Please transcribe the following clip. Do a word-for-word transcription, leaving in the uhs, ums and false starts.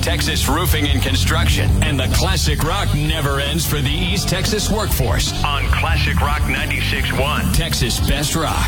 Texas roofing and construction. And the classic rock never ends for the East Texas workforce on Classic Rock ninety-six point one, Texas Best Rock.